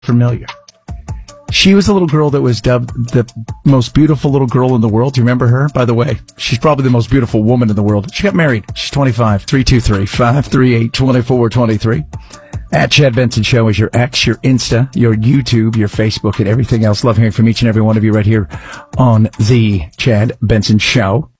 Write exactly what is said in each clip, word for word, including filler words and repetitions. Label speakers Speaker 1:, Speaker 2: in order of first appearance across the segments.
Speaker 1: familiar. She was a little girl that was dubbed the most beautiful little girl in the world. Do you remember her? By the way, she's probably the most beautiful woman in the world. She got married. She's twenty-five. three two three, five three eight, two four two three. At Chad Benson Show is your X, your Insta, your YouTube, your Facebook, and everything else. Love hearing from each and every one of you right here on the Chad Benson Show.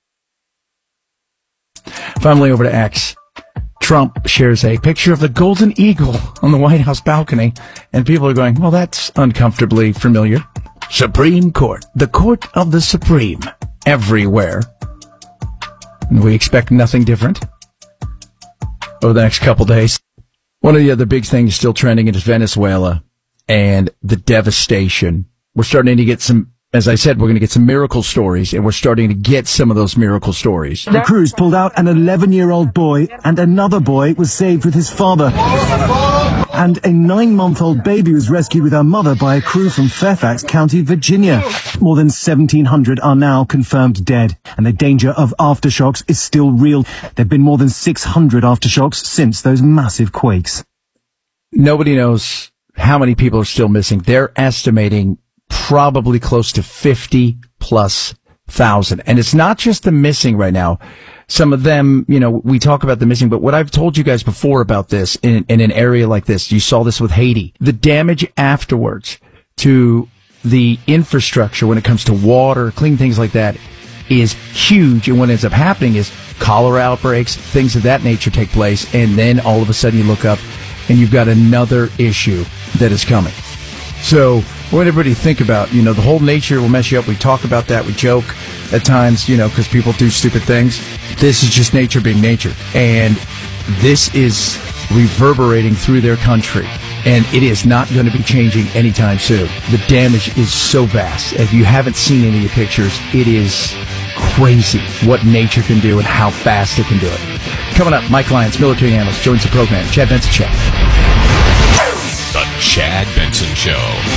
Speaker 1: Finally, over to X. Trump shares a picture of the Golden Eagle on the White House balcony, and people are going, well, that's uncomfortably familiar. Supreme Court, the court of the Supreme, everywhere. And we expect nothing different over the next couple days. One of the other big things still trending is Venezuela and the devastation. We're starting to get some, as I said, we're going to get some miracle stories, and we're starting to get some of those miracle stories.
Speaker 2: The crews pulled out an eleven-year-old boy, and another boy was saved with his father. And a nine-month-old baby was rescued with her mother by a crew from Fairfax County, Virginia. More than seventeen hundred are now confirmed dead, and the danger of aftershocks is still real. There have been more than six hundred aftershocks since those massive quakes.
Speaker 1: Nobody knows how many people are still missing. They're estimating probably close to fifty plus thousand. And it's not just the missing right now. Some of them, you know, we talk about the missing, but what I've told you guys before about this in, in an area like this, you saw this with Haiti, the damage afterwards to the infrastructure when it comes to water, clean things like that is huge. And what ends up happening is cholera outbreaks, things of that nature take place. And then all of a sudden you look up and you've got another issue that is coming. So I want everybody to think about, you know, the whole nature will mess you up. We talk about that. We joke at times, you know, because people do stupid things. This is just nature being nature. And this is reverberating through their country. And it is not going to be changing anytime soon. The damage is so vast. If you haven't seen any of the pictures, it is crazy what nature can do and how fast it can do it. Coming up, Mike Lyons, military analyst, joins the program. Chad Benson Show.
Speaker 3: The Chad Benson Show.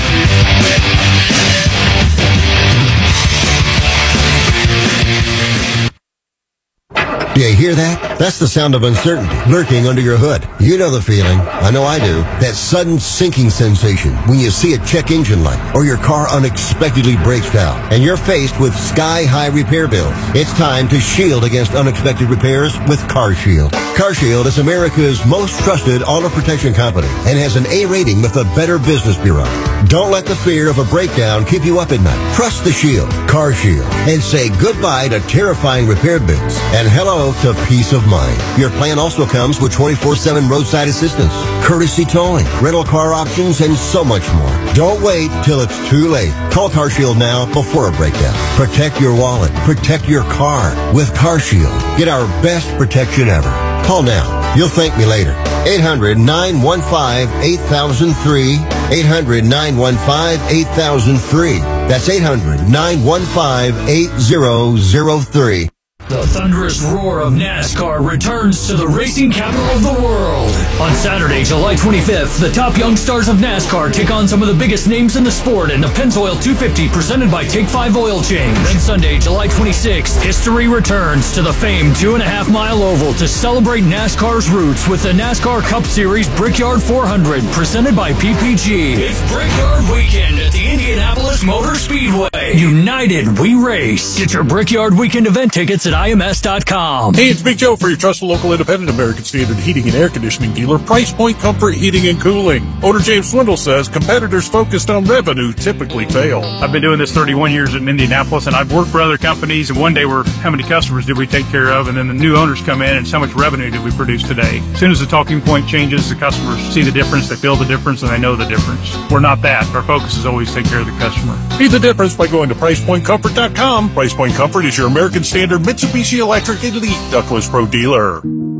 Speaker 4: Do you hear that? That's the sound of uncertainty lurking under your hood. You know the feeling. I know I do. That sudden sinking sensation when you see a check engine light or your car unexpectedly breaks down and you're faced with sky-high repair bills. It's time to shield against unexpected repairs with CarShield. CarShield is America's most trusted auto protection company and has an A rating with the Better Business Bureau. Don't let the fear of a breakdown keep you up at night. Trust the Shield, CarShield, and say goodbye to terrifying repair bills and hello to peace of mind. Your plan also comes with twenty-four seven roadside assistance, courtesy towing, rental car options, and so much more. Don't wait till it's too late. Call CarShield now before a breakdown. Protect your wallet. Protect your car with CarShield. Get our best protection ever. Call now. You'll thank me later. eight hundred, nine one five, eight thousand three. eight hundred, nine one five, eight thousand three. That's eight hundred, nine one five, eight thousand three.
Speaker 5: The thunderous roar of NASCAR returns to the racing capital of the world. On Saturday, July twenty-fifth, the top young stars of NASCAR take on some of the biggest names in the sport in the Pennzoil two fifty presented by Take five Oil Change. Then Sunday, July twenty-sixth, history returns to the famed two and a half mile oval to celebrate NASCAR's roots with the NASCAR Cup Series Brickyard four hundred presented by P P G. It's Brickyard Weekend at the Indianapolis Motor Speedway. United, we race. Get your Brickyard Weekend event tickets at I M S dot com.
Speaker 6: Hey, it's Big Joe for your trusted local independent American Standard heating and air conditioning dealer, Price Point Comfort Heating and Cooling. Owner James Swindle says competitors focused on revenue typically fail.
Speaker 7: I've been doing this thirty-one years in Indianapolis, and I've worked for other companies, and one day we're, how many customers did we take care of? And then the new owners come in, and so much revenue did we produce today? As soon as the talking point changes, the customers see the difference, they feel the difference, and they know the difference. We're not that. Our focus is always take care of the customer.
Speaker 6: Be the difference by going to price point comfort dot com. Price Point Comfort is your American Standard Mitsubishi Electric Elite Ductless Pro dealer.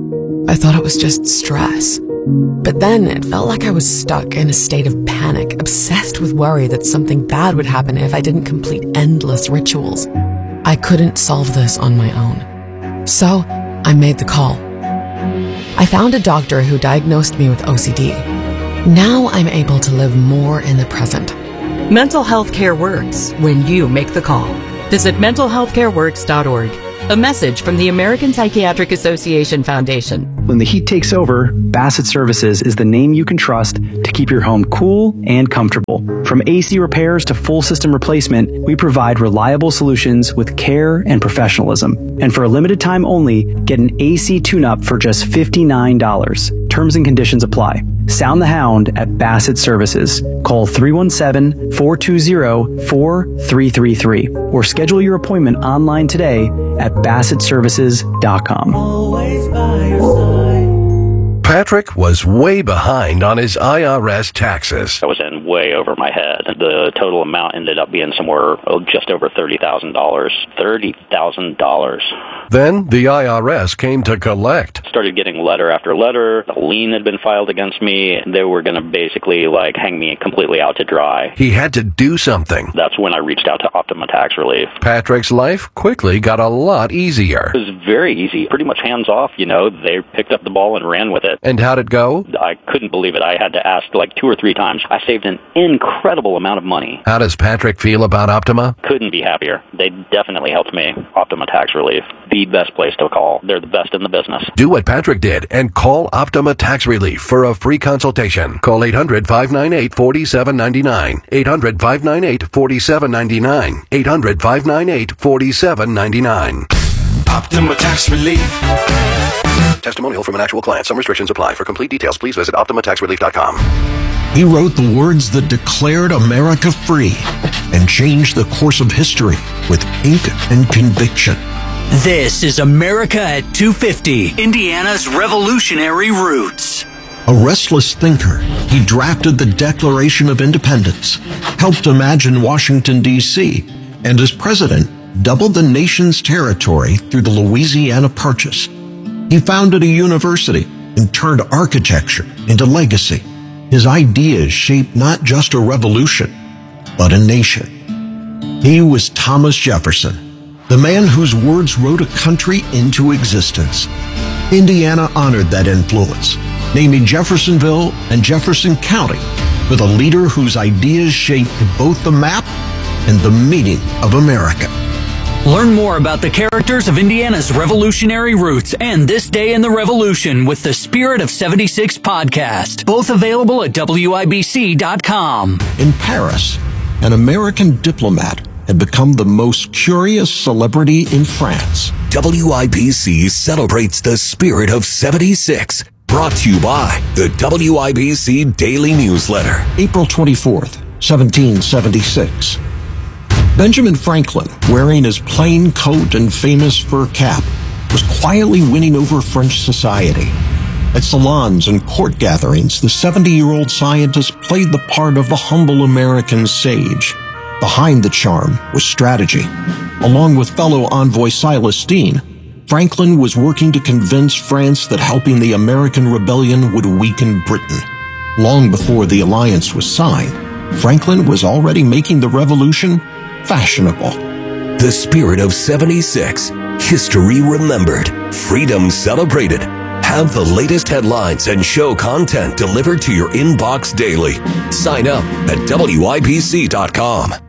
Speaker 8: I thought it was just stress. But then it felt like I was stuck in a state of panic, obsessed with worry that something bad would happen if I didn't complete endless rituals. I couldn't solve this on my own. So I made the call. I found a doctor who diagnosed me with O C D. Now I'm able to live more in the present.
Speaker 9: Mental health care works when you make the call. Visit mental health care works dot org. A message from the American Psychiatric Association Foundation.
Speaker 10: When the heat takes over, Bassett Services is the name you can trust to keep your home cool and comfortable. From A C repairs to full system replacement, we provide reliable solutions with care and professionalism. And for a limited time only, get an A C tune-up for just fifty-nine dollars. Terms and conditions apply. Sound the Hound at Bassett Services. Call three one seven, four two zero, four three three three or schedule your appointment online today at bassett services dot com.
Speaker 11: Always by your side.
Speaker 12: Patrick was way behind on his I R S taxes.
Speaker 13: I was in way over my head. The total amount ended up being somewhere oh, just over thirty thousand dollars. thirty thousand dollars.
Speaker 12: Then the I R S came to collect.
Speaker 13: Started getting letter after letter. A lien had been filed against me. They were going to basically like hang me completely out to dry.
Speaker 12: He had to do something.
Speaker 13: That's when I reached out to Optima Tax Relief.
Speaker 12: Patrick's life quickly got a lot easier.
Speaker 13: It was very easy. Pretty much hands off, you know. They picked up the ball and ran with it.
Speaker 12: And how'd it go?
Speaker 13: I couldn't believe it. I had to ask like two or three times. I saved an incredible amount of money.
Speaker 12: How does Patrick feel about Optima?
Speaker 13: Couldn't be happier. They definitely helped me. Optima Tax Relief. The best place to call. They're the best in the business.
Speaker 12: Do what Patrick did and call Optima Tax Relief for a free consultation. Call eight hundred, five nine eight, four seven nine nine. eight hundred, five nine eight, four seven nine nine. eight hundred, five nine eight, four seven nine nine.
Speaker 14: Optima Tax Relief.
Speaker 12: Testimonial from an actual client. Some restrictions apply. For complete details, please visit optima tax relief dot com.
Speaker 15: He wrote the words that declared America free and changed the course of history with ink and conviction.
Speaker 16: This is America at two fifty, Indiana's revolutionary roots.
Speaker 15: A restless thinker, he drafted the Declaration of Independence, helped imagine Washington, D C, and as president, doubled the nation's territory through the Louisiana Purchase. He founded a university and turned architecture into legacy. His ideas shaped not just a revolution, but a nation. He was Thomas Jefferson, the man whose words wrote a country into existence. Indiana honored that influence, naming Jeffersonville and Jefferson County for the leader whose ideas shaped both the map and the meaning of America.
Speaker 16: Learn more about the characters of Indiana's revolutionary roots and This Day in the Revolution with the Spirit of seventy-six podcast. Both available at W I B C dot com.
Speaker 15: In Paris, an American diplomat had become the most curious celebrity in France.
Speaker 17: W I B C celebrates the Spirit of seventy-six. Brought to you by the W I B C Daily Newsletter.
Speaker 15: April twenty-fourth, seventeen seventy-six. Benjamin Franklin, wearing his plain coat and famous fur cap, was quietly winning over French society. At salons and court gatherings, the seventy-year-old scientist played the part of the humble American sage. Behind the charm was strategy. Along with fellow envoy Silas Deane, Franklin was working to convince France that helping the American rebellion would weaken Britain. Long before the alliance was signed, Franklin was already making the revolution fashionable.
Speaker 17: The Spirit of seventy-six. History remembered. Freedom celebrated. Have the latest headlines and show content delivered to your inbox daily. Sign up at W I B C dot com.